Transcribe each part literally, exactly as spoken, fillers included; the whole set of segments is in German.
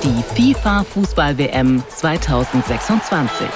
die FIFA-Fußball-W M zweitausendsechsundzwanzig.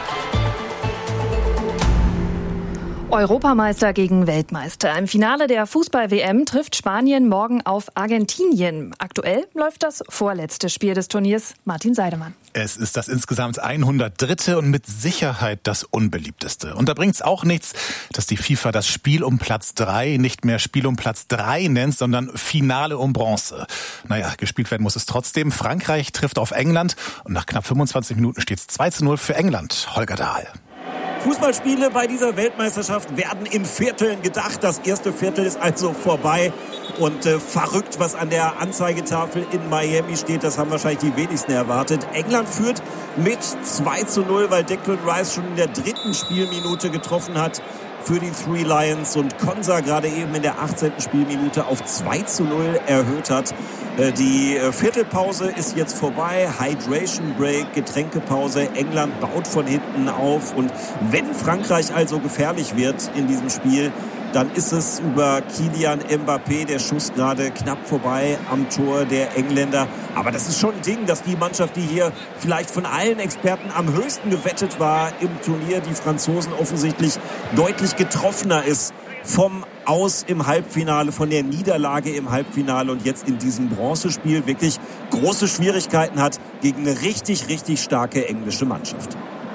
Europameister gegen Weltmeister. Im Finale der Fußball-W M trifft Spanien morgen auf Argentinien. Aktuell läuft das vorletzte Spiel des Turniers. Martin Seidemann. Es ist das insgesamt hundertdritte und mit Sicherheit das unbeliebteste. Und da bringt's auch nichts, dass die FIFA das Spiel um Platz drei nicht mehr Spiel um Platz drei nennt, sondern Finale um Bronze. Naja, gespielt werden muss es trotzdem. Frankreich trifft auf England und nach knapp fünfundzwanzig Minuten steht's zwei zu null für England. Holger Dahl. Fußballspiele bei dieser Weltmeisterschaft werden in Vierteln gedacht. Das erste Viertel ist also vorbei. Und äh, verrückt, was an der Anzeigetafel in Miami steht, das haben wahrscheinlich die wenigsten erwartet. England führt mit zwei zu null, weil Declan Rice schon in der dritten Spielminute getroffen hat für die Three Lions und Konsa gerade eben in der achtzehnten Spielminute auf zwei zu null erhöht hat. Die Viertelpause ist jetzt vorbei. Hydration Break, Getränkepause. England baut von hinten auf. Und wenn Frankreich also gefährlich wird in diesem Spiel, dann ist es über Kylian Mbappé, der Schuss gerade knapp vorbei am Tor der Engländer. Aber das ist schon ein Ding, dass die Mannschaft, die hier vielleicht von allen Experten am höchsten gewettet war im Turnier, die Franzosen offensichtlich deutlich getroffener ist vom Aus im Halbfinale, von der Niederlage im Halbfinale und jetzt in diesem Bronzespiel wirklich große Schwierigkeiten hat gegen eine richtig, richtig starke englische Mannschaft.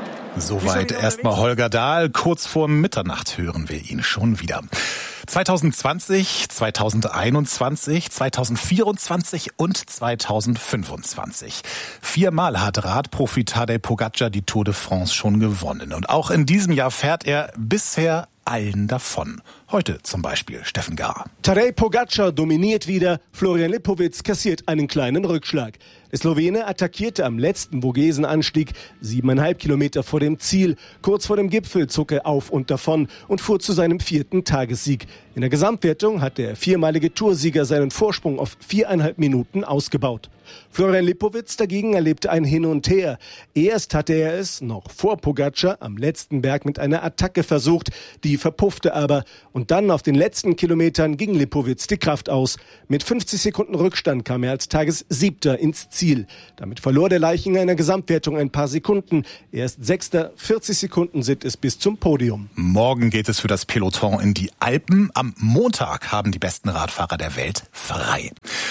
Soweit erstmal Holger Dahl. Kurz vor Mitternacht hören wir ihn schon wieder. zweitausendzwanzig, zweitausendeinundzwanzig, zweitausendvierundzwanzig und zweitausendfünfundzwanzig. Viermal hat Radprofi Tadej Pogačar die Tour de France schon gewonnen. Und auch in diesem Jahr fährt er bisher allen davon. Heute zum Beispiel Steffen Gar. Tadej Pogačar dominiert wieder, Florian Lipowitz kassiert einen kleinen Rückschlag. Der Slowene attackierte am letzten Vogesenanstieg, siebeneinhalb Kilometer vor dem Ziel. Kurz vor dem Gipfel zog er auf und davon und fuhr zu seinem vierten Tagessieg. In der Gesamtwertung hat der viermalige Toursieger seinen Vorsprung auf viereinhalb Minuten ausgebaut. Florian Lipowitz dagegen erlebte ein Hin und Her. Erst hatte er es, noch vor Pogačar, am letzten Berg mit einer Attacke versucht. Die verpuffte aber. Und dann auf den letzten Kilometern ging Lipowitz die Kraft aus. Mit fünfzig Sekunden Rückstand kam er als Tagessiebter ins Ziel. Damit verlor der Leichinger in der Gesamtwertung ein paar Sekunden. Er ist Sechster, vierzig Sekunden sind es bis zum Podium. Morgen geht es für das Peloton in die Alpen. Am Montag haben die besten Radfahrer der Welt frei.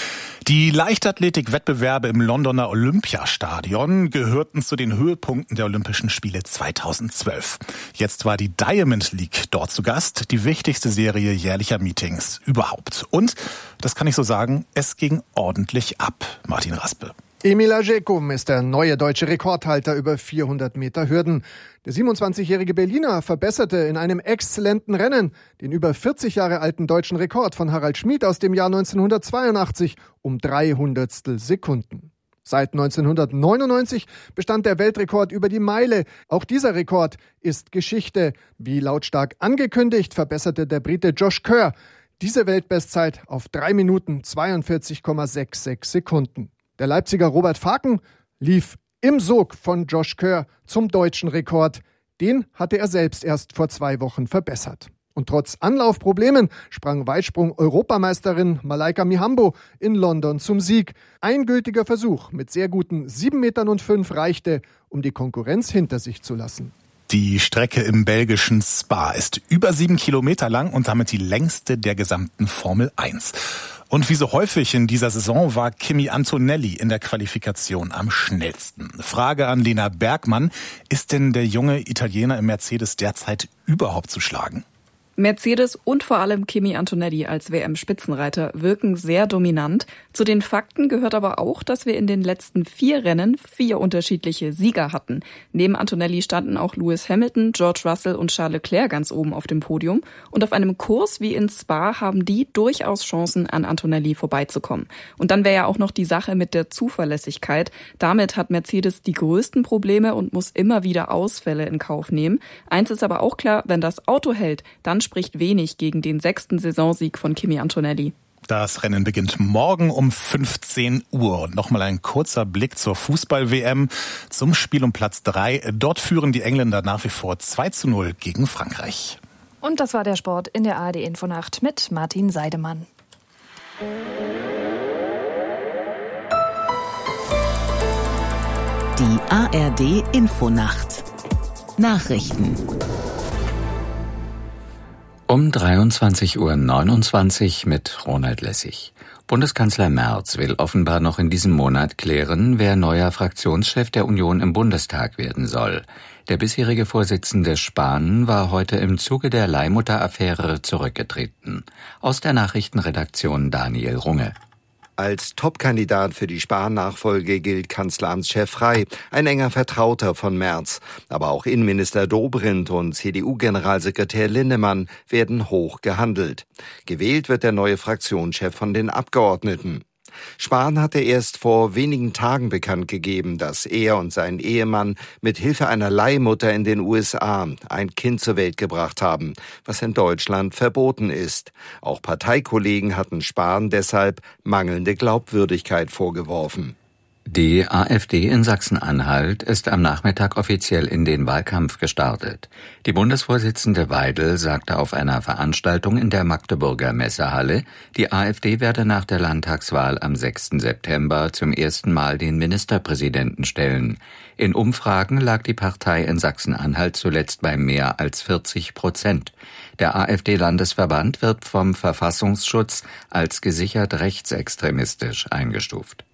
Die Leichtathletik-Wettbewerbe im Londoner Olympiastadion gehörten zu den Höhepunkten der Olympischen Spiele zweitausendzwölf. Jetzt war die Diamond League dort zu Gast, die wichtigste Serie jährlicher Meetings überhaupt. Und, das kann ich so sagen, es ging ordentlich ab. Martin Raspe. Emil Ajekum ist der neue deutsche Rekordhalter über vierhundert Meter Hürden. Der siebenundzwanzigjährige Berliner verbesserte in einem exzellenten Rennen den über vierzig Jahre alten deutschen Rekord von Harald Schmid aus dem Jahr neunzehnhundertzweiundachtzig um drei Hundertstel Sekunden. Seit neunzehnhundertneunundneunzig bestand der Weltrekord über die Meile. Auch dieser Rekord ist Geschichte. Wie lautstark angekündigt, verbesserte der Brite Josh Kerr diese Weltbestzeit auf drei Minuten zweiundvierzig Komma sechsundsechzig Sekunden. Der Leipziger Robert Faken lief im Sog von Josh Kerr zum deutschen Rekord. Den hatte er selbst erst vor zwei Wochen verbessert. Und trotz Anlaufproblemen sprang Weitsprung-Europameisterin Malaika Mihambo in London zum Sieg. Ein gültiger Versuch mit sehr guten sieben Metern und fünf reichte, um die Konkurrenz hinter sich zu lassen. Die Strecke im belgischen Spa ist über sieben Kilometer lang und damit die längste der gesamten Formel eins. Und wie so häufig in dieser Saison war Kimi Antonelli in der Qualifikation am schnellsten. Frage an Lena Bergmann, ist denn der junge Italiener im Mercedes derzeit überhaupt zu schlagen? Mercedes und vor allem Kimi Antonelli als W M-Spitzenreiter wirken sehr dominant. Zu den Fakten gehört aber auch, dass wir in den letzten vier Rennen vier unterschiedliche Sieger hatten. Neben Antonelli standen auch Lewis Hamilton, George Russell und Charles Leclerc ganz oben auf dem Podium. Und auf einem Kurs wie in Spa haben die durchaus Chancen, an Antonelli vorbeizukommen. Und dann wäre ja auch noch die Sache mit der Zuverlässigkeit. Damit hat Mercedes die größten Probleme und muss immer wieder Ausfälle in Kauf nehmen. Eins ist aber auch klar, wenn das Auto hält, dann spricht wenig gegen den sechsten Saisonsieg von Kimi Antonelli. Das Rennen beginnt morgen um fünfzehn Uhr. Und nochmal ein kurzer Blick zur Fußball-W M zum Spiel um Platz drei. Dort führen die Engländer nach wie vor zwei zu null gegen Frankreich. Und das war der Sport in der A R D-Infonacht mit Martin Seidemann. Die A R D-Infonacht. Nachrichten. Um dreiundzwanzig Uhr neunundzwanzig mit Ronald Lessig. Bundeskanzler Merz will offenbar noch in diesem Monat klären, wer neuer Fraktionschef der Union im Bundestag werden soll. Der bisherige Vorsitzende Spahn war heute im Zuge der Leihmutter-Affäre zurückgetreten. Aus der Nachrichtenredaktion Daniel Runge. Als Topkandidat für die Spahn-Nachfolge gilt Kanzleramtschef Rey, ein enger Vertrauter von Merz. Aber auch Innenminister Dobrindt und C D U-Generalsekretär Linnemann werden hoch gehandelt. Gewählt wird der neue Fraktionschef von den Abgeordneten. Spahn hatte erst vor wenigen Tagen bekannt gegeben, dass er und sein Ehemann mit Hilfe einer Leihmutter in den U S A ein Kind zur Welt gebracht haben, was in Deutschland verboten ist. Auch Parteikollegen hatten Spahn deshalb mangelnde Glaubwürdigkeit vorgeworfen. Die AfD in Sachsen-Anhalt ist am Nachmittag offiziell in den Wahlkampf gestartet. Die Bundesvorsitzende Weidel sagte auf einer Veranstaltung in der Magdeburger Messehalle, die AfD werde nach der Landtagswahl am sechsten September zum ersten Mal den Ministerpräsidenten stellen. In Umfragen lag die Partei in Sachsen-Anhalt zuletzt bei mehr als vierzig Prozent. Der AfD-Landesverband wird vom Verfassungsschutz als gesichert rechtsextremistisch eingestuft.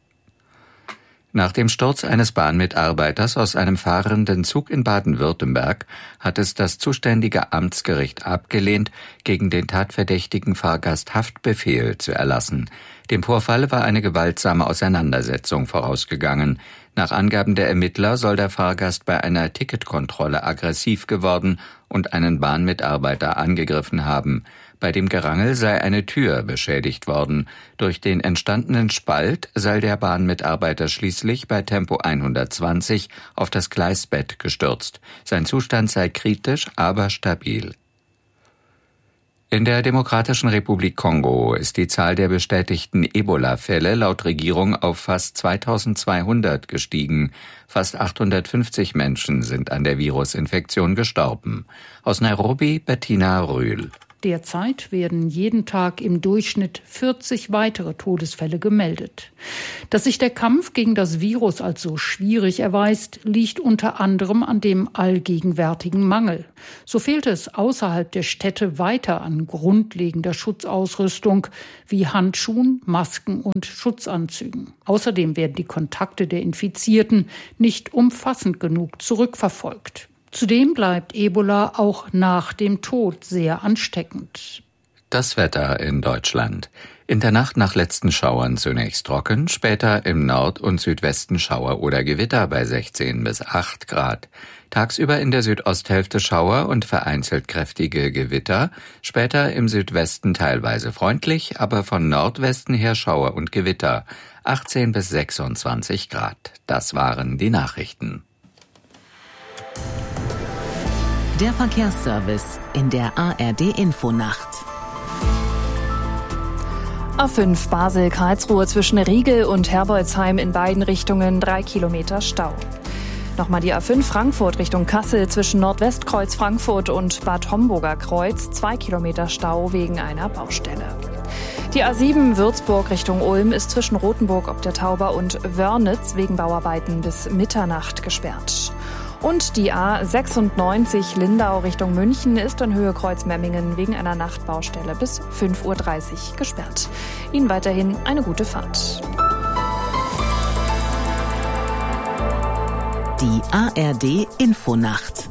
Nach dem Sturz eines Bahnmitarbeiters aus einem fahrenden Zug in Baden-Württemberg hat es das zuständige Amtsgericht abgelehnt, gegen den tatverdächtigen Fahrgast Haftbefehl zu erlassen. Dem Vorfall war eine gewaltsame Auseinandersetzung vorausgegangen. Nach Angaben der Ermittler soll der Fahrgast bei einer Ticketkontrolle aggressiv geworden und einen Bahnmitarbeiter angegriffen haben. Bei dem Gerangel sei eine Tür beschädigt worden. Durch den entstandenen Spalt sei der Bahnmitarbeiter schließlich bei Tempo hundertzwanzig auf das Gleisbett gestürzt. Sein Zustand sei kritisch, aber stabil. In der Demokratischen Republik Kongo ist die Zahl der bestätigten Ebola-Fälle laut Regierung auf fast zweitausendzweihundert gestiegen. Fast achthundertfünfzig Menschen sind an der Virusinfektion gestorben. Aus Nairobi Bettina Rühl. Derzeit werden jeden Tag im Durchschnitt vierzig weitere Todesfälle gemeldet. Dass sich der Kampf gegen das Virus als so schwierig erweist, liegt unter anderem an dem allgegenwärtigen Mangel. So fehlt es außerhalb der Städte weiter an grundlegender Schutzausrüstung wie Handschuhen, Masken und Schutzanzügen. Außerdem werden die Kontakte der Infizierten nicht umfassend genug zurückverfolgt. Zudem bleibt Ebola auch nach dem Tod sehr ansteckend. Das Wetter in Deutschland. In der Nacht nach letzten Schauern zunächst trocken, später im Nord- und Südwesten Schauer oder Gewitter bei sechzehn bis acht Grad. Tagsüber in der Südosthälfte Schauer und vereinzelt kräftige Gewitter, später im Südwesten teilweise freundlich, aber von Nordwesten her Schauer und Gewitter. achtzehn bis sechsundzwanzig Grad. Das waren die Nachrichten. Der Verkehrsservice in der A R D-Infonacht. A fünf Basel-Karlsruhe zwischen Riegel und Herbolzheim in beiden Richtungen drei Kilometer Stau. Nochmal die A fünf Frankfurt Richtung Kassel zwischen Nordwestkreuz Frankfurt und Bad Homburger Kreuz zwei Kilometer Stau wegen einer Baustelle. Die A sieben Würzburg Richtung Ulm ist zwischen Rothenburg ob der Tauber und Wörnitz wegen Bauarbeiten bis Mitternacht gesperrt. Und die A sechsundneunzig Lindau Richtung München ist in Höhe Kreuz-Memmingen wegen einer Nachtbaustelle bis fünf Uhr dreißig gesperrt. Ihnen weiterhin eine gute Fahrt. Die A R D-Infonacht.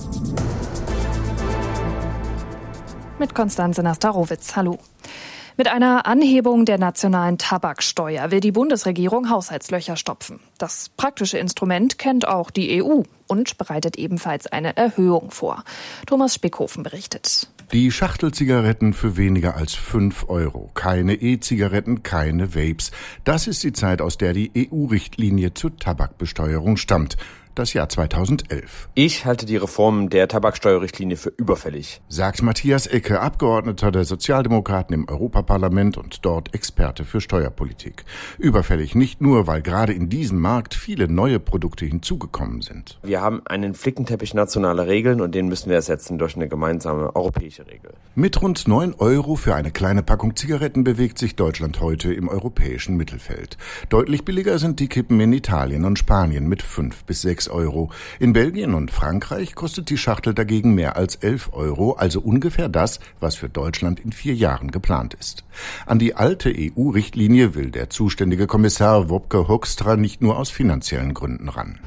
Mit Konstanze Nastarowitz. Hallo. Mit einer Anhebung der nationalen Tabaksteuer will die Bundesregierung Haushaltslöcher stopfen. Das praktische Instrument kennt auch die E U und bereitet ebenfalls eine Erhöhung vor. Thomas Spickhofen berichtet. Die Schachtelzigaretten für weniger als fünf Euro. Keine E-Zigaretten, keine Vapes. Das ist die Zeit, aus der die E U-Richtlinie zur Tabakbesteuerung stammt. das Jahr zweitausendelf. Ich halte die Reform der Tabaksteuerrichtlinie für überfällig, sagt Matthias Ecke, Abgeordneter der Sozialdemokraten im Europaparlament und dort Experte für Steuerpolitik. Überfällig nicht nur, weil gerade in diesem Markt viele neue Produkte hinzugekommen sind. Wir haben einen Flickenteppich nationaler Regeln und den müssen wir ersetzen durch eine gemeinsame europäische Regel. Mit rund neun Euro für eine kleine Packung Zigaretten bewegt sich Deutschland heute im europäischen Mittelfeld. Deutlich billiger sind die Kippen in Italien und Spanien mit fünf bis sechs Euro. In Belgien und Frankreich kostet die Schachtel dagegen mehr als elf Euro, also ungefähr das, was für Deutschland in vier Jahren geplant ist. An die alte E U-Richtlinie will der zuständige Kommissar Wopke Hoekstra nicht nur aus finanziellen Gründen ran.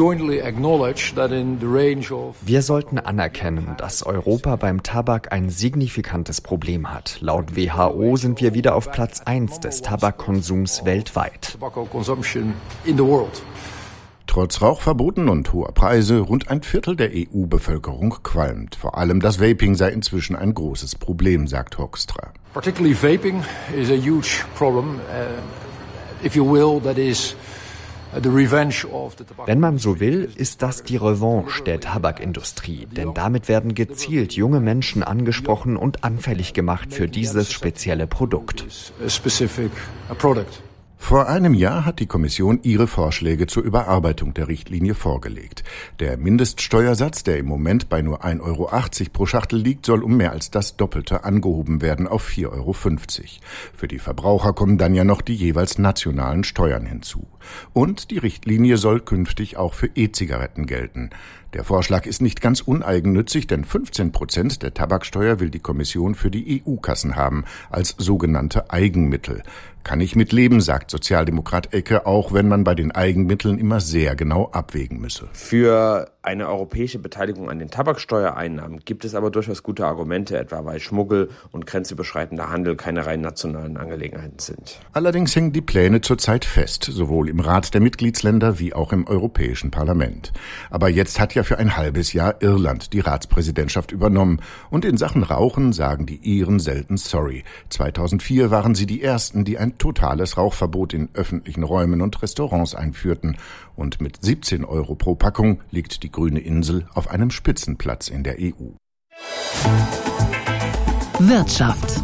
Wir sollten anerkennen, dass Europa beim Tabak ein signifikantes Problem hat. Laut W H O sind wir wieder auf Platz eins des Tabakkonsums weltweit. Trotz Rauchverboten und hoher Preise, rund ein Viertel der E U-Bevölkerung qualmt. Vor allem das Vaping sei inzwischen ein großes Problem, sagt Hoekstra. Particularly vaping is a huge problem. Uh, if you will, that is the revenge of the tobacco. Wenn man so will, ist das die Revanche der Tabakindustrie. Denn damit werden gezielt junge Menschen angesprochen und anfällig gemacht für dieses spezielle Produkt. Vor einem Jahr hat die Kommission ihre Vorschläge zur Überarbeitung der Richtlinie vorgelegt. Der Mindeststeuersatz, der im Moment bei nur ein Euro achtzig pro Schachtel liegt, soll um mehr als das Doppelte angehoben werden auf vier Euro fünfzig. Für die Verbraucher kommen dann ja noch die jeweils nationalen Steuern hinzu. Und die Richtlinie soll künftig auch für E-Zigaretten gelten. Der Vorschlag ist nicht ganz uneigennützig, denn fünfzehn Prozent der Tabaksteuer will die Kommission für die E U-Kassen haben, als sogenannte Eigenmittel. Kann ich mitleben, sagt Sozialdemokrat Ecke, auch wenn man bei den Eigenmitteln immer sehr genau abwägen müsse. Für eine europäische Beteiligung an den Tabaksteuereinnahmen gibt es aber durchaus gute Argumente, etwa weil Schmuggel und grenzüberschreitender Handel keine rein nationalen Angelegenheiten sind. Allerdings hängen die Pläne zurzeit fest, sowohl im Rat der Mitgliedsländer wie auch im Europäischen Parlament. Aber jetzt hat ja für ein halbes Jahr Irland die Ratspräsidentschaft übernommen und in Sachen Rauchen sagen die Iren selten sorry. zweitausendvier waren sie die Ersten, die ein totales Rauchverbot in öffentlichen Räumen und Restaurants einführten. Und mit siebzehn Euro pro Packung liegt die grüne Insel auf einem Spitzenplatz in der E U. Wirtschaft.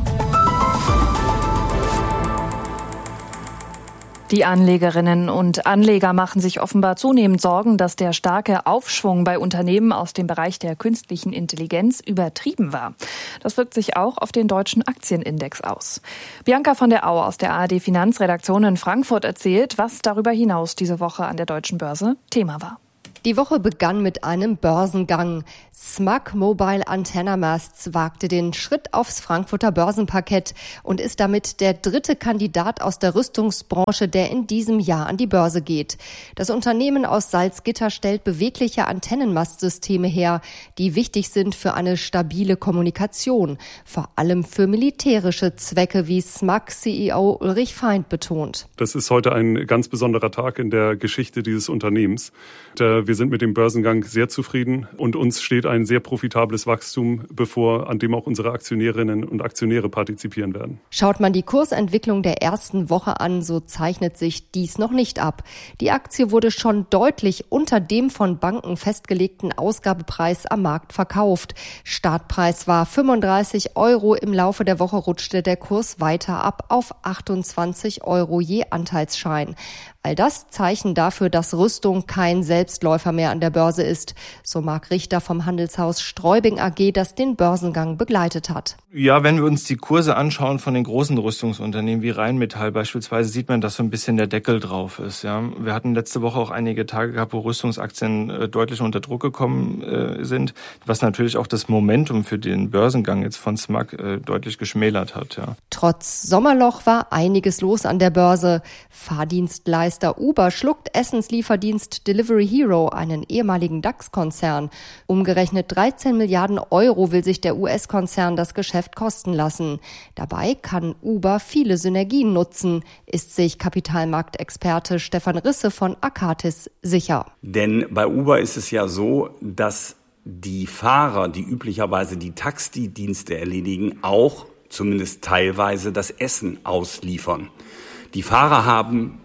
Die Anlegerinnen und Anleger machen sich offenbar zunehmend Sorgen, dass der starke Aufschwung bei Unternehmen aus dem Bereich der künstlichen Intelligenz übertrieben war. Das wirkt sich auch auf den deutschen Aktienindex aus. Bianca von der Au aus der A R D Finanzredaktion in Frankfurt erzählt, was darüber hinaus diese Woche an der deutschen Börse Thema war. Die Woche begann mit einem Börsengang. S M A C Mobile Antenna Masts wagte den Schritt aufs Frankfurter Börsenparkett und ist damit der dritte Kandidat aus der Rüstungsbranche, der in diesem Jahr an die Börse geht. Das Unternehmen aus Salzgitter stellt bewegliche Antennenmastsysteme her, die wichtig sind für eine stabile Kommunikation, vor allem für militärische Zwecke, wie S M A C-C E O Ulrich Feind betont. Das ist heute ein ganz besonderer Tag in der Geschichte dieses Unternehmens. Wir sind mit dem Börsengang sehr zufrieden und uns steht ein sehr profitables Wachstum bevor, an dem auch unsere Aktionärinnen und Aktionäre partizipieren werden. Schaut man die Kursentwicklung der ersten Woche an, so zeichnet sich dies noch nicht ab. Die Aktie wurde schon deutlich unter dem von Banken festgelegten Ausgabepreis am Markt verkauft. Startpreis war fünfunddreißig Euro. Im Laufe der Woche rutschte der Kurs weiter ab auf achtundzwanzig Euro je Anteilsschein. All das Zeichen dafür, dass Rüstung kein Selbstläufer mehr an der Börse ist, so Marc Richter vom Handelshaus Streubing A G, das den Börsengang begleitet hat. Ja, wenn wir uns die Kurse anschauen von den großen Rüstungsunternehmen wie Rheinmetall beispielsweise, sieht man, dass so ein bisschen der Deckel drauf ist. Ja, wir hatten letzte Woche auch einige Tage gehabt, wo Rüstungsaktien äh, deutlich unter Druck gekommen äh, sind, was natürlich auch das Momentum für den Börsengang jetzt von S M A C äh, deutlich geschmälert hat. Ja. Trotz Sommerloch war einiges los an der Börse. Fahrdienstleister Uber schluckt Essenslieferdienst Delivery Hero, einen ehemaligen DAX-Konzern. Umgerechnet dreizehn Milliarden Euro will sich der U S-Konzern das Geschäft kosten lassen. Dabei kann Uber viele Synergien nutzen, ist sich Kapitalmarktexperte Stefan Risse von Akatis sicher. Denn bei Uber ist es ja so, dass die Fahrer, die üblicherweise die Taxidienste erledigen, auch zumindest teilweise das Essen ausliefern. Die Fahrer haben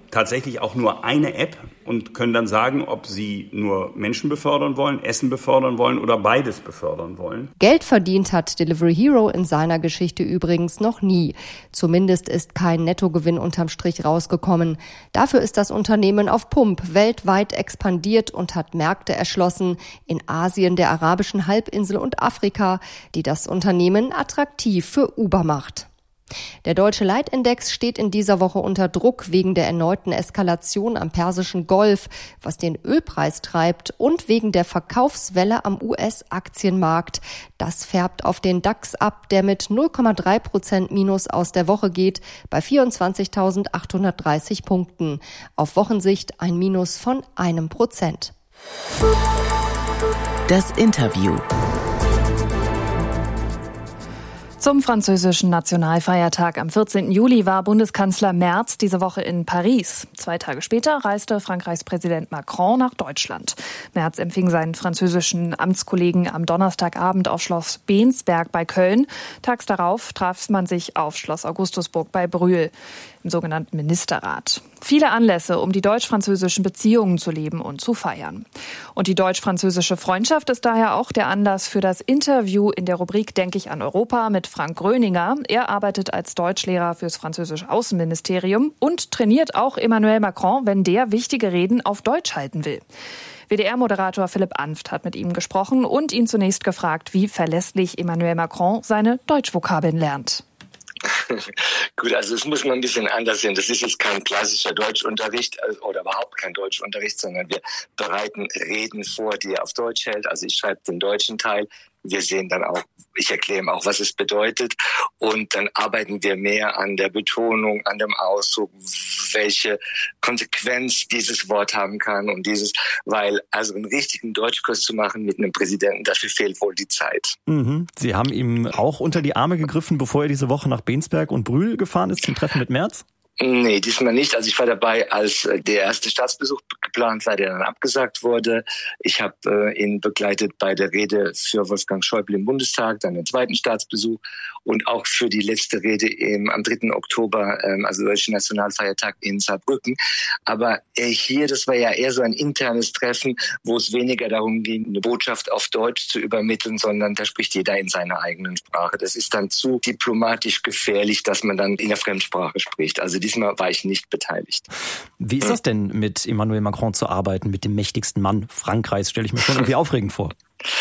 tatsächlich auch nur eine App und können dann sagen, ob sie nur Menschen befördern wollen, Essen befördern wollen oder beides befördern wollen. Geld verdient hat Delivery Hero in seiner Geschichte übrigens noch nie. Zumindest ist kein Nettogewinn unterm Strich rausgekommen. Dafür ist das Unternehmen auf Pump weltweit expandiert und hat Märkte erschlossen in Asien, der arabischen Halbinsel und Afrika, die das Unternehmen attraktiv für Uber macht. Der deutsche Leitindex steht in dieser Woche unter Druck wegen der erneuten Eskalation am Persischen Golf, was den Ölpreis treibt, und wegen der Verkaufswelle am U S-Aktienmarkt. Das färbt auf den DAX ab, der mit null Komma drei Prozent Minus aus der Woche geht, bei vierundzwanzigtausendachthundertdreißig Punkten. Auf Wochensicht ein Minus von einem Prozent. Das Interview. Zum französischen Nationalfeiertag am vierzehnten Juli war Bundeskanzler Merz diese Woche in Paris. Zwei Tage später reiste Frankreichs Präsident Macron nach Deutschland. Merz empfing seinen französischen Amtskollegen am Donnerstagabend auf Schloss Bensberg bei Köln. Tags darauf traf man sich auf Schloss Augustusburg bei Brühl im sogenannten Ministerrat. Viele Anlässe, um die deutsch-französischen Beziehungen zu leben und zu feiern. Und die deutsch-französische Freundschaft ist daher auch der Anlass für das Interview in der Rubrik Denke ich an Europa mit Frank Gröninger. Er arbeitet als Deutschlehrer fürs französische Außenministerium und trainiert auch Emmanuel Macron, wenn der wichtige Reden auf Deutsch halten will. W D R-Moderator Philipp Anft hat mit ihm gesprochen und ihn zunächst gefragt, wie verlässlich Emmanuel Macron seine Deutschvokabeln lernt. Gut, also das muss man ein bisschen anders sehen. Das ist jetzt kein klassischer Deutschunterricht oder überhaupt kein Deutschunterricht, sondern wir bereiten Reden vor, die er auf Deutsch hält. Also ich schreibe den deutschen Teil. Wir sehen dann auch, ich erkläre ihm auch, was es bedeutet. Und dann arbeiten wir mehr an der Betonung, an dem Ausdruck, welche Konsequenz dieses Wort haben kann und dieses, weil also einen richtigen Deutschkurs zu machen mit einem Präsidenten, dafür fehlt wohl die Zeit. Mhm. Sie haben ihm auch unter die Arme gegriffen, bevor er diese Woche nach Bensberg und Brühl gefahren ist zum Treffen mit Merz? Nee, diesmal nicht. Also ich war dabei, als der erste Staatsbesuch geplant war, der dann abgesagt wurde. Ich habe äh, ihn begleitet bei der Rede für Wolfgang Schäuble im Bundestag, dann den zweiten Staatsbesuch und auch für die letzte Rede im, am dritten Oktober, ähm, also Deutschen Nationalfeiertag in Saarbrücken. Aber äh, hier, das war ja eher so ein internes Treffen, wo es weniger darum ging, eine Botschaft auf Deutsch zu übermitteln, sondern da spricht jeder in seiner eigenen Sprache. Das ist dann zu diplomatisch gefährlich, dass man dann in der Fremdsprache spricht. Also diesmal war ich nicht beteiligt. Wie ist das denn, mit Emmanuel Macron zu arbeiten, mit dem mächtigsten Mann Frankreichs? Stelle ich mir schon irgendwie aufregend vor.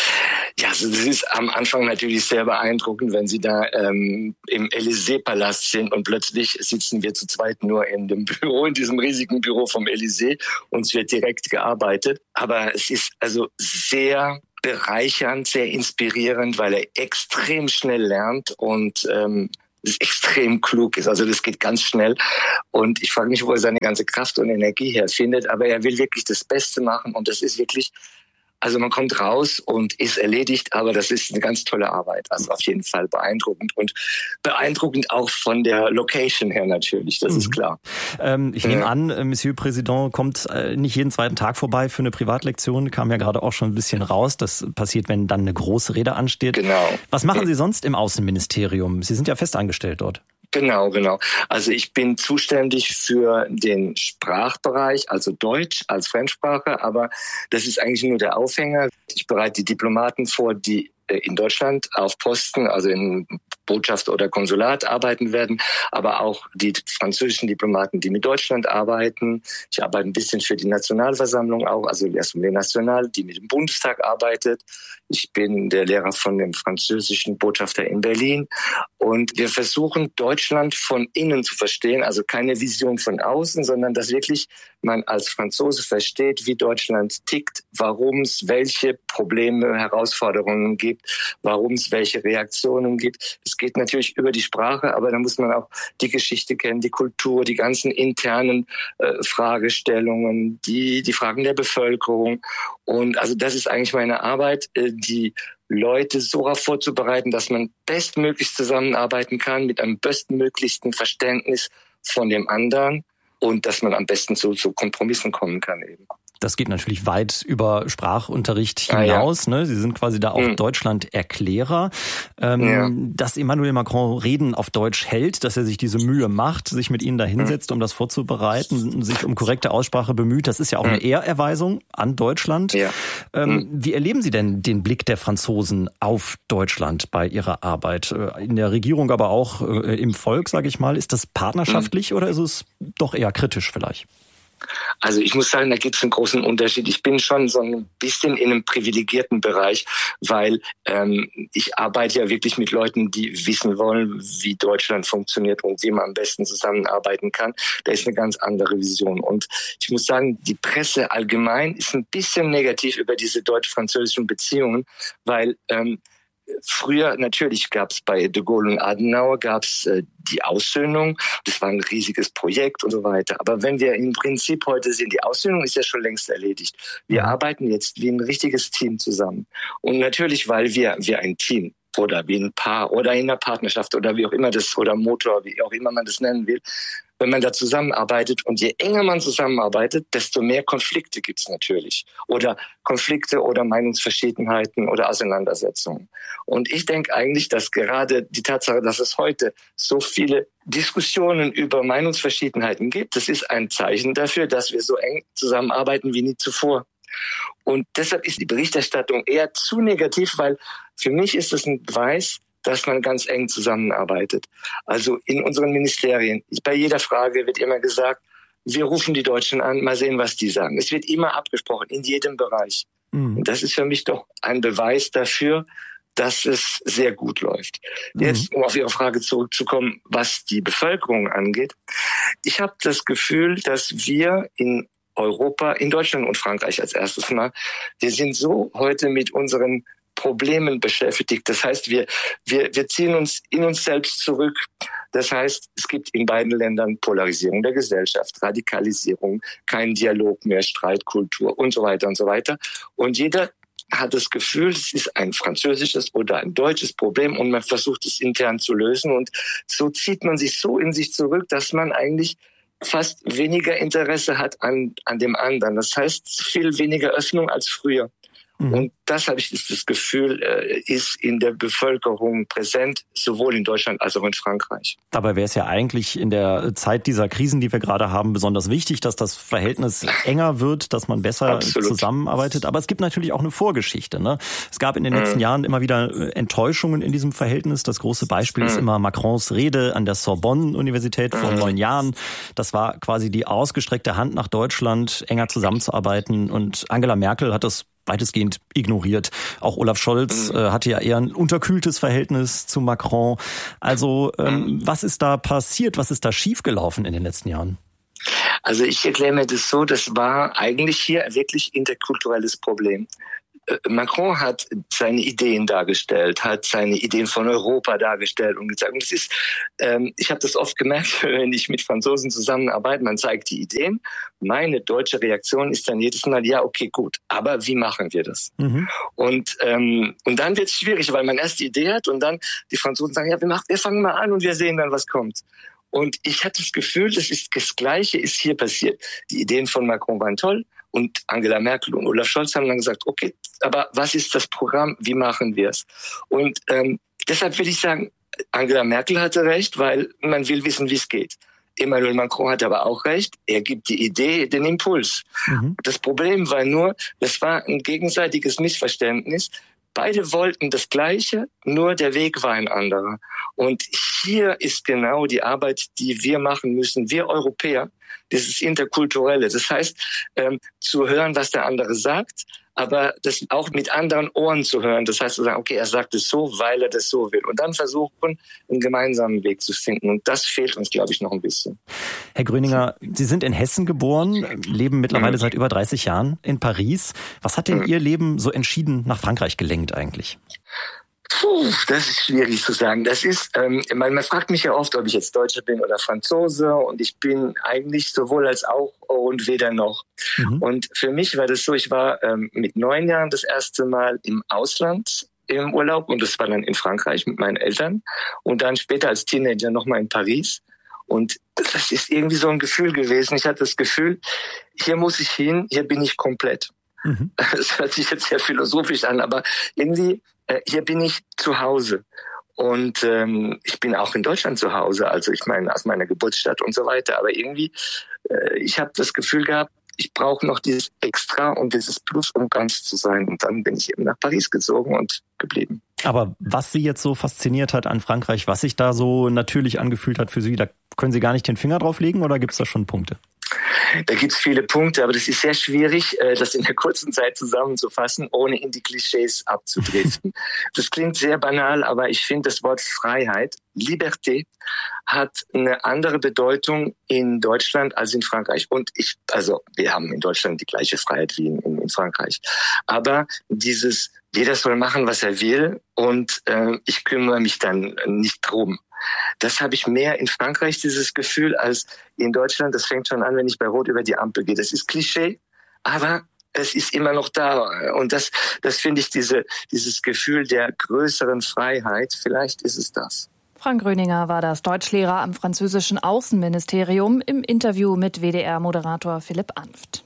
Ja, also das ist am Anfang natürlich sehr beeindruckend, wenn Sie da ähm, im Élysée-Palast sind und plötzlich sitzen wir zu zweit nur in dem Büro, in diesem riesigen Büro vom Élysée und es wird direkt gearbeitet. Aber es ist also sehr bereichernd, sehr inspirierend, weil er extrem schnell lernt und ähm, das extrem klug ist. Also das geht ganz schnell. Und ich frage mich, wo er seine ganze Kraft und Energie herfindet. Aber er will wirklich das Beste machen. Und das ist wirklich, also man kommt raus und ist erledigt. Aber das ist eine ganz tolle Arbeit. Also auf jeden Fall beeindruckend. Und beeindruckend auch von der Location her natürlich. Das mhm. ist klar. Ähm, ich nehme ja. an, Monsieur Président kommt äh, nicht jeden zweiten Tag vorbei für eine Privatlektion. Kam ja gerade auch schon ein bisschen raus. Das passiert, wenn dann eine große Rede ansteht. Genau. Was machen Sie sonst im Außenministerium? Sie sind ja fest angestellt dort. Genau, genau. Also ich bin zuständig für den Sprachbereich, also Deutsch als Fremdsprache, aber das ist eigentlich nur der Aufhänger. Ich bereite die Diplomaten vor, die in Deutschland auf Posten, also in Botschaft oder Konsulat arbeiten werden, aber auch die französischen Diplomaten, die mit Deutschland arbeiten. Ich arbeite ein bisschen für die Nationalversammlung auch, also die Assemblée Nationale, die mit dem Bundestag arbeitet. Ich bin der Lehrer von dem französischen Botschafter in Berlin und wir versuchen, Deutschland von innen zu verstehen, also keine Vision von außen, sondern dass wirklich man als Franzose versteht, wie Deutschland tickt, warum es welche Probleme, Herausforderungen gibt, warum es welche Reaktionen gibt. Es geht natürlich über die Sprache, aber da muss man auch die Geschichte kennen, die Kultur, die ganzen internen äh, Fragestellungen, die, die Fragen der Bevölkerung. Und also das ist eigentlich meine Arbeit, äh, die Leute so darauf vorzubereiten, dass man bestmöglich zusammenarbeiten kann mit einem bestmöglichsten Verständnis von dem anderen und dass man am besten zu, zu Kompromissen kommen kann eben. Das geht natürlich weit über Sprachunterricht hinaus. Ah, ja. ne? Sie sind quasi da auch mhm. Deutschland-Erklärer. Ähm, ja. Dass Emmanuel Macron Reden auf Deutsch hält, dass er sich diese Mühe macht, sich mit Ihnen da hinsetzt, mhm. um das vorzubereiten, sich um korrekte Aussprache bemüht, das ist ja auch mhm. eine Ehrerweisung an Deutschland. Ja. Ähm, mhm. Wie erleben Sie denn den Blick der Franzosen auf Deutschland bei Ihrer Arbeit? In der Regierung, aber auch äh, im Volk, sage ich mal. Ist das partnerschaftlich mhm. oder ist es doch eher kritisch vielleicht? Also ich muss sagen, da gibt es einen großen Unterschied. Ich bin schon so ein bisschen in einem privilegierten Bereich, weil ähm, ich arbeite ja wirklich mit Leuten, die wissen wollen, wie Deutschland funktioniert und wie man am besten zusammenarbeiten kann. Da ist eine ganz andere Vision. Und ich muss sagen, die Presse allgemein ist ein bisschen negativ über diese deutsch-französischen Beziehungen, weil ähm, früher, natürlich gab es bei de Gaulle und Adenauer gab es äh, die Aussöhnung. Das war ein riesiges Projekt und so weiter. Aber wenn wir im Prinzip heute sehen, die Aussöhnung ist ja schon längst erledigt. Wir mhm. arbeiten jetzt wie ein richtiges Team zusammen. Und natürlich, weil wir, wir ein Team oder wie ein Paar oder in einer Partnerschaft oder wie auch immer das, oder Motor, wie auch immer man das nennen will, wenn man da zusammenarbeitet und je enger man zusammenarbeitet, desto mehr Konflikte gibt's natürlich. Oder Konflikte oder Meinungsverschiedenheiten oder Auseinandersetzungen. Und ich denke eigentlich, dass gerade die Tatsache, dass es heute so viele Diskussionen über Meinungsverschiedenheiten gibt, das ist ein Zeichen dafür, dass wir so eng zusammenarbeiten wie nie zuvor. Und deshalb ist die Berichterstattung eher zu negativ, weil für mich ist es ein Beweis, dass man ganz eng zusammenarbeitet. Also in unseren Ministerien, bei jeder Frage wird immer gesagt, wir rufen die Deutschen an, mal sehen, was die sagen. Es wird immer abgesprochen, in jedem Bereich. Mhm. Und das ist für mich doch ein Beweis dafür, dass es sehr gut läuft. Mhm. Jetzt, um auf Ihre Frage zurückzukommen, was die Bevölkerung angeht. Ich habe das Gefühl, dass wir in Europa, in Deutschland und Frankreich als erstes Mal, wir sind so heute mit unseren Problemen beschäftigt. Das heißt, wir, wir, wir ziehen uns in uns selbst zurück. Das heißt, es gibt in beiden Ländern Polarisierung der Gesellschaft, Radikalisierung, kein Dialog mehr, Streitkultur und so weiter und so weiter. Und jeder hat das Gefühl, es ist ein französisches oder ein deutsches Problem und man versucht es intern zu lösen. Und so zieht man sich so in sich zurück, dass man eigentlich fast weniger Interesse hat an, an dem anderen. Das heißt, viel weniger Öffnung als früher. Mhm. Und das habe ich das Gefühl, ist in der Bevölkerung präsent, sowohl in Deutschland als auch in Frankreich. Dabei wäre es ja eigentlich in der Zeit dieser Krisen, die wir gerade haben, besonders wichtig, dass das Verhältnis enger wird, dass man besser Absolut. zusammenarbeitet. Aber es gibt natürlich auch eine Vorgeschichte. Ne? Es gab in den letzten mhm. Jahren immer wieder Enttäuschungen in diesem Verhältnis. Das große Beispiel mhm. ist immer Macrons Rede an der Sorbonne-Universität vor mhm. neun Jahren. Das war quasi die ausgestreckte Hand nach Deutschland, enger zusammenzuarbeiten. Und Angela Merkel hat das weitestgehend ignoriert. Auch Olaf Scholz äh, hatte ja eher ein unterkühltes Verhältnis zu Macron. Also ähm, was ist da passiert? Was ist da schiefgelaufen in den letzten Jahren? Also ich erkläre mir das so, das war eigentlich hier wirklich interkulturelles Problem. Macron hat seine Ideen dargestellt, hat seine Ideen von Europa dargestellt und gesagt. Und das ist, ähm, ich habe das oft gemerkt, wenn ich mit Franzosen zusammenarbeite, man zeigt die Ideen. Meine deutsche Reaktion ist dann jedes Mal, ja, okay, gut, aber wie machen wir das? Mhm. Und ähm, und dann wird es schwierig, weil man erst die Idee hat und dann die Franzosen sagen, ja, wir, machen, wir fangen mal an und wir sehen dann, was kommt. Und ich hatte das Gefühl, das ist das Gleiche ist hier passiert. Die Ideen von Macron waren toll. Und Angela Merkel und Olaf Scholz haben dann gesagt, okay, aber was ist das Programm, wie machen wir es? Und ähm, deshalb will ich sagen, Angela Merkel hatte recht, weil man will wissen, wie es geht. Emmanuel Macron hat aber auch recht, er gibt die Idee, den Impuls. Mhm. Das Problem war nur, das war ein gegenseitiges Missverständnis. Beide wollten das Gleiche, nur der Weg war ein anderer. Und hier ist genau die Arbeit, die wir machen müssen, wir Europäer, dieses Interkulturelle. Das heißt, ähm, zu hören, was der andere sagt, aber das auch mit anderen Ohren zu hören. Das heißt, zu sagen, okay, er sagt es so, weil er das so will. Und dann versuchen, einen gemeinsamen Weg zu finden. Und das fehlt uns, glaube ich, noch ein bisschen. Herr Gröninger, Sie sind in Hessen geboren, leben mittlerweile mhm. seit über dreißig Jahren in Paris. Was hat denn mhm. Ihr Leben so entschieden nach Frankreich gelenkt eigentlich? Puh, das ist schwierig zu sagen. Das ist, ähm, man, man fragt mich ja oft, ob ich jetzt Deutscher bin oder Franzose, und ich bin eigentlich sowohl als auch und weder noch. Mhm. Und für mich war das so, ich war ähm, mit neun Jahren das erste Mal im Ausland im Urlaub, und das war dann in Frankreich mit meinen Eltern, und dann später als Teenager nochmal in Paris. Und das ist irgendwie so ein Gefühl gewesen. Ich hatte das Gefühl, hier muss ich hin, hier bin ich komplett. Mhm. Das hört sich jetzt sehr philosophisch an, aber irgendwie, äh, hier bin ich zu Hause. Und ähm, ich bin auch in Deutschland zu Hause, also ich meine aus meiner Geburtsstadt und so weiter. Aber irgendwie, äh, ich habe das Gefühl gehabt, ich brauche noch dieses Extra und dieses Plus, um ganz zu sein. Und dann bin ich eben nach Paris gezogen und geblieben. Aber was Sie jetzt so fasziniert hat an Frankreich, was sich da so natürlich angefühlt hat für Sie, da können Sie gar nicht den Finger drauf legen oder gibt es da schon Punkte? Da gibt es viele Punkte, aber das ist sehr schwierig, das in der kurzen Zeit zusammenzufassen, ohne in die Klischees abzudriften. Das klingt sehr banal, aber ich finde das Wort Freiheit, Liberté, hat eine andere Bedeutung in Deutschland als in Frankreich. Und ich, also wir haben in Deutschland die gleiche Freiheit wie in, in, in Frankreich. Aber dieses, jeder soll machen, was er will und äh, ich kümmere mich dann nicht drum. Das habe ich mehr in Frankreich, dieses Gefühl, als in Deutschland. Das fängt schon an, wenn ich bei Rot über die Ampel gehe. Das ist Klischee, aber es ist immer noch da. Und das, das finde ich, diese, dieses Gefühl der größeren Freiheit. Vielleicht ist es das. Frank Gröninger war das Deutschlehrer am französischen Außenministerium im Interview mit W D R-Moderator Philipp Anft.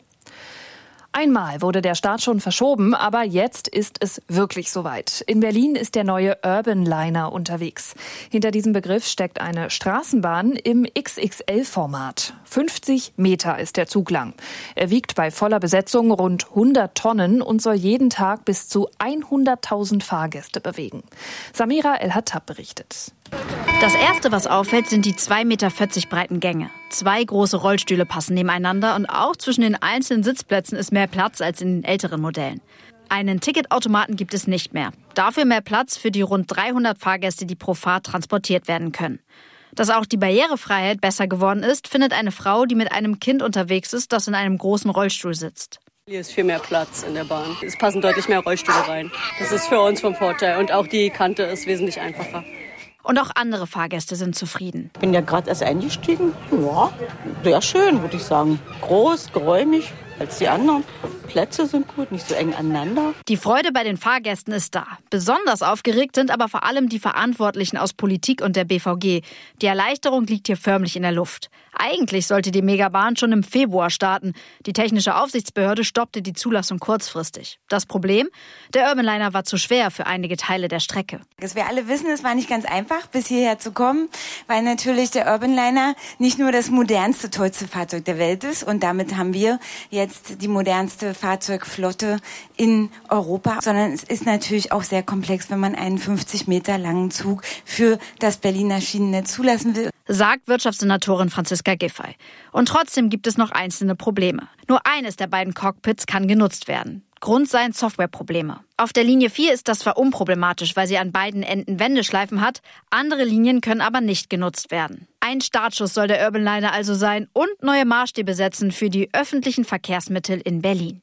Einmal wurde der Start schon verschoben, aber jetzt ist es wirklich soweit. In Berlin ist der neue Urban Liner unterwegs. Hinter diesem Begriff steckt eine Straßenbahn im X X L-Format. fünfzig Meter ist der Zug lang. Er wiegt bei voller Besetzung rund hundert Tonnen und soll jeden Tag bis zu hunderttausend Fahrgäste bewegen. Samira El-Hattab berichtet. Das Erste, was auffällt, sind die zwei Meter vierzig breiten Gänge. Zwei große Rollstühle passen nebeneinander und auch zwischen den einzelnen Sitzplätzen ist mehr Platz als in den älteren Modellen. Einen Ticketautomaten gibt es nicht mehr. Dafür mehr Platz für die rund dreihundert Fahrgäste, die pro Fahrt transportiert werden können. Dass auch die Barrierefreiheit besser geworden ist, findet eine Frau, die mit einem Kind unterwegs ist, das in einem großen Rollstuhl sitzt. Hier ist viel mehr Platz in der Bahn. Es passen deutlich mehr Rollstühle rein. Das ist für uns vom Vorteil. Und auch die Kante ist wesentlich einfacher. Und auch andere Fahrgäste sind zufrieden. Ich bin ja gerade erst eingestiegen. Ja, sehr schön, würde ich sagen. Groß, geräumig als die anderen. Plätze sind gut, nicht so eng aneinander. Die Freude bei den Fahrgästen ist da. Besonders aufgeregt sind aber vor allem die Verantwortlichen aus Politik und der B V G. Die Erleichterung liegt hier förmlich in der Luft. Eigentlich sollte die Megabahn schon im Februar starten. Die technische Aufsichtsbehörde stoppte die Zulassung kurzfristig. Das Problem? Der Urban Liner war zu schwer für einige Teile der Strecke. Das wir alle wissen, es war nicht ganz einfach, bis hierher zu kommen, weil natürlich der Urban Liner nicht nur das modernste, tollste Fahrzeug der Welt ist. Und damit haben wir jetzt die modernste Fahrzeugflotte in Europa, sondern es ist natürlich auch sehr komplex, wenn man einen fünfzig Meter langen Zug für das Berliner Schienennetz zulassen will. Sagt Wirtschaftssenatorin Franziska Giffey. Und trotzdem gibt es noch einzelne Probleme. Nur eines der beiden Cockpits kann genutzt werden. Grund seien Softwareprobleme. Auf der Linie vier ist das zwar unproblematisch, weil sie an beiden Enden Wendeschleifen hat, andere Linien können aber nicht genutzt werden. Ein Startschuss soll der Urban Liner also sein und neue Maßstäbe setzen für die öffentlichen Verkehrsmittel in Berlin.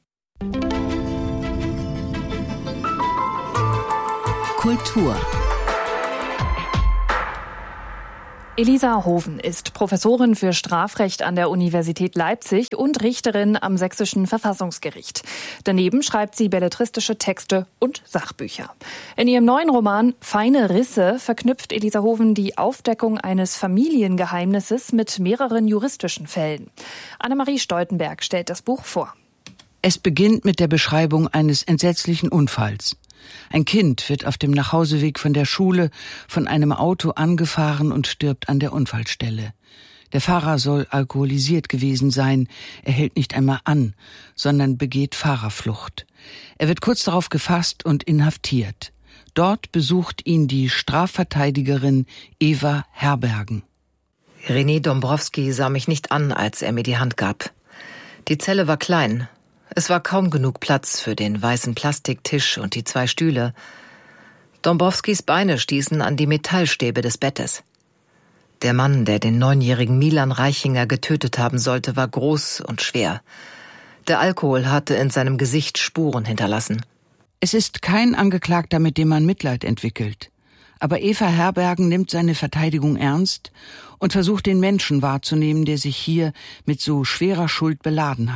Kultur. Elisa Hoven ist Professorin für Strafrecht an der Universität Leipzig und Richterin am Sächsischen Verfassungsgericht. Daneben schreibt sie belletristische Texte und Sachbücher. In ihrem neuen Roman Feine Risse verknüpft Elisa Hoven die Aufdeckung eines Familiengeheimnisses mit mehreren juristischen Fällen. Annemarie Stoltenberg stellt das Buch vor. Es beginnt mit der Beschreibung eines entsetzlichen Unfalls. Ein Kind wird auf dem Nachhauseweg von der Schule von einem Auto angefahren und stirbt an der Unfallstelle. Der Fahrer soll alkoholisiert gewesen sein. Er hält nicht einmal an, sondern begeht Fahrerflucht. Er wird kurz darauf gefasst und inhaftiert. Dort besucht ihn die Strafverteidigerin Eva Herbergen. René Dombrowski sah mich nicht an, als er mir die Hand gab. Die Zelle war klein. Es war kaum genug Platz für den weißen Plastiktisch und die zwei Stühle. Dombrowskis Beine stießen an die Metallstäbe des Bettes. Der Mann, der den neunjährigen Milan Reichinger getötet haben sollte, war groß und schwer. Der Alkohol hatte in seinem Gesicht Spuren hinterlassen. Es ist kein Angeklagter, mit dem man Mitleid entwickelt. Aber Eva Herbergen nimmt seine Verteidigung ernst und versucht, den Menschen wahrzunehmen, der sich hier mit so schwerer Schuld beladen hat.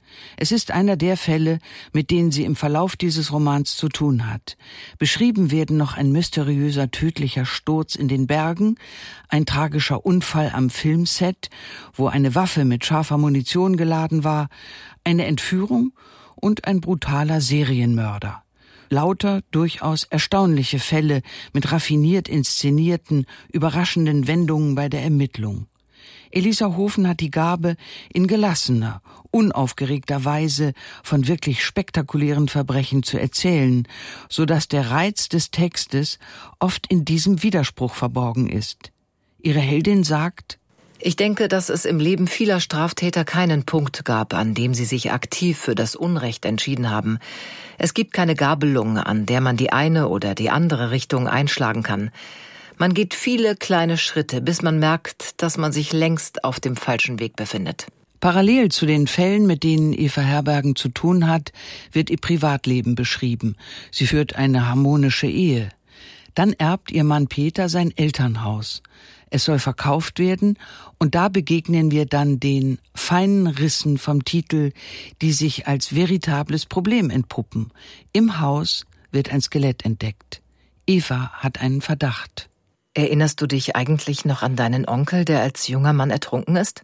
Es ist einer der Fälle, mit denen sie im Verlauf dieses Romans zu tun hat. Beschrieben werden noch ein mysteriöser, tödlicher Sturz in den Bergen, ein tragischer Unfall am Filmset, wo eine Waffe mit scharfer Munition geladen war, eine Entführung und ein brutaler Serienmörder. Lauter, durchaus erstaunliche Fälle mit raffiniert inszenierten, überraschenden Wendungen bei der Ermittlung. Elisa Hofen hat die Gabe, in gelassener, unaufgeregter Weise von wirklich spektakulären Verbrechen zu erzählen, so dass der Reiz des Textes oft in diesem Widerspruch verborgen ist. Ihre Heldin sagt: Ich denke, dass es im Leben vieler Straftäter keinen Punkt gab, an dem sie sich aktiv für das Unrecht entschieden haben. Es gibt keine Gabelung, an der man die eine oder die andere Richtung einschlagen kann. Man geht viele kleine Schritte, bis man merkt, dass man sich längst auf dem falschen Weg befindet. Parallel zu den Fällen, mit denen Eva Herbergen zu tun hat, wird ihr Privatleben beschrieben. Sie führt eine harmonische Ehe. Dann erbt ihr Mann Peter sein Elternhaus. Es soll verkauft werden und da begegnen wir dann den feinen Rissen vom Titel, die sich als veritables Problem entpuppen. Im Haus wird ein Skelett entdeckt. Eva hat einen Verdacht. Erinnerst du dich eigentlich noch an deinen Onkel, der als junger Mann ertrunken ist?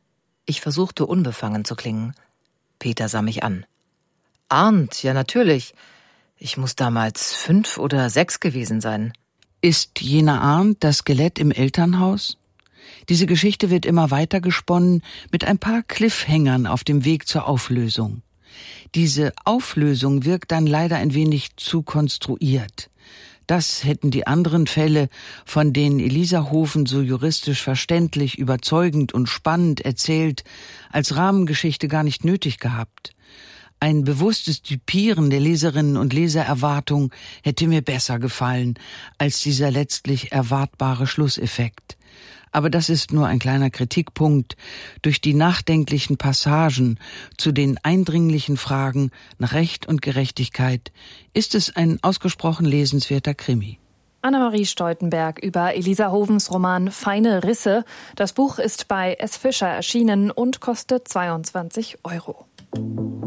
Ich versuchte unbefangen zu klingen. Peter sah mich an. Arndt, ja natürlich. Ich muss damals fünf oder sechs gewesen sein. Ist jener Arndt das Skelett im Elternhaus? Diese Geschichte wird immer weiter gesponnen mit ein paar Cliffhängern auf dem Weg zur Auflösung. Diese Auflösung wirkt dann leider ein wenig zu konstruiert. Das hätten die anderen Fälle, von denen Elisa Hofen so juristisch verständlich, überzeugend und spannend erzählt, als Rahmengeschichte gar nicht nötig gehabt. Ein bewusstes Typieren der Leserinnen und Lesererwartung hätte mir besser gefallen als dieser letztlich erwartbare Schlusseffekt. Aber das ist nur ein kleiner Kritikpunkt. Durch die nachdenklichen Passagen zu den eindringlichen Fragen nach Recht und Gerechtigkeit ist es ein ausgesprochen lesenswerter Krimi. Annemarie Stoltenberg über Elisa Hovens Roman Feine Risse. Das Buch ist bei S. Fischer erschienen und kostet zweiundzwanzig Euro.